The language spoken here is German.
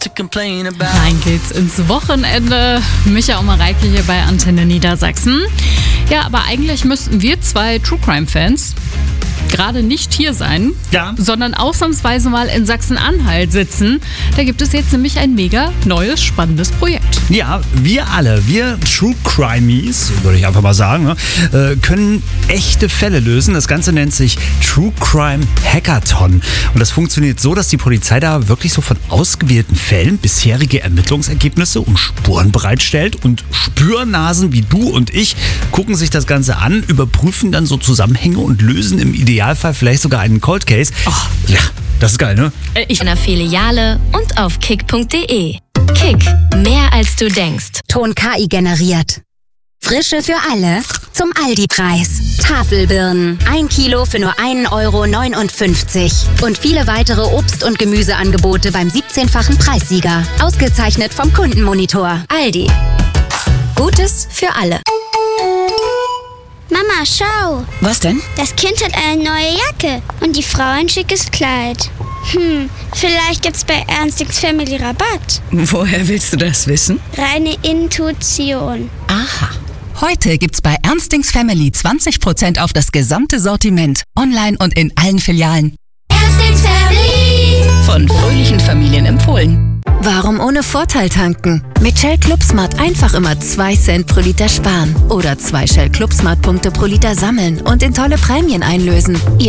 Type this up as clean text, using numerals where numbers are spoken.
Rein geht's ins Wochenende. Micha und Mareike hier bei Antenne Niedersachsen. Ja, aber eigentlich müssten wir zwei True Crime Fans gerade nicht hier sein, sondern ausnahmsweise mal in Sachsen-Anhalt sitzen. Da gibt es jetzt nämlich ein mega neues, spannendes Projekt. Ja, wir True Crimies, würde ich einfach mal sagen, können echte Fälle lösen. Das Ganze nennt sich True Crime Hackathon. Und das funktioniert so, dass die Polizei da wirklich so von ausgewählten Fällen bisherige Ermittlungsergebnisse und Spuren bereitstellt. Und Spürnasen wie du und ich gucken sich das Ganze an, überprüfen dann so Zusammenhänge und lösen im Idealfall vielleicht sogar einen Cold Case. Ja, das ist geil, ne? In einer Filiale und auf kick.de. Kick, mehr als du denkst. Ton KI generiert. Frische für alle zum Aldi-Preis. Tafelbirnen, 1 Kilo für nur 1,59 € und viele weitere Obst- und Gemüseangebote beim 17-fachen Preissieger. Ausgezeichnet vom Kundenmonitor. Aldi. Gutes für alle. Mama, schau. Was denn? Das Kind hat eine neue Jacke und die Frau ein schickes Kleid. Vielleicht gibt's bei Ernstings Family Rabatt. Woher willst du das wissen? Reine Intuition. Aha. Heute gibt's bei Ernstings Family 20% auf das gesamte Sortiment. Online und in allen Filialen. Ernstings Family. Von fröhlichen Familien empfohlen. Warum ohne Vorteil tanken? Mit Shell Club Smart einfach immer 2 Cent pro Liter sparen. Oder 2 Shell Club Smart Punkte pro Liter sammeln und in tolle Prämien einlösen.